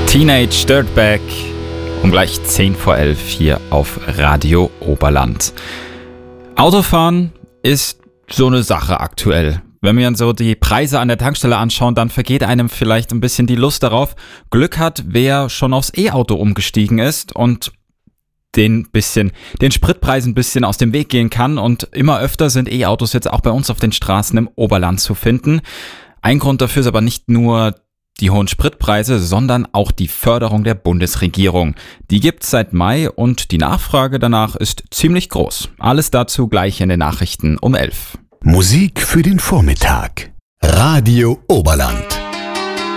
Teenage Dirtbag um gleich 10 vor 11 hier auf Radio Oberland. Autofahren ist so eine Sache aktuell. Wenn wir uns so die Preise an der Tankstelle anschauen, dann vergeht einem vielleicht ein bisschen die Lust darauf. Glück hat, wer schon aufs E-Auto umgestiegen ist und den Spritpreisen ein bisschen aus dem Weg gehen kann. Und immer öfter sind E-Autos jetzt auch bei uns auf den Straßen im Oberland zu finden. Ein Grund dafür ist aber nicht nur die hohen Spritpreise, sondern auch die Förderung der Bundesregierung. Die gibt's seit Mai und die Nachfrage danach ist ziemlich groß. Alles dazu gleich in den Nachrichten um 11. Musik für den Vormittag. Radio Oberland.